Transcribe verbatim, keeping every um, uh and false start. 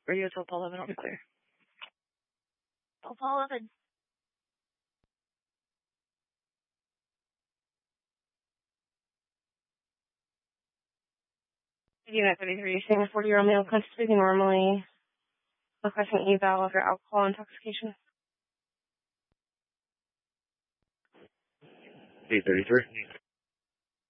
Radio Delta eleven on clear. Delta eleven. Unit thirty-three, seeing a forty-year-old male constituting normally, requesting eval of your alcohol intoxication. eight thirty-three.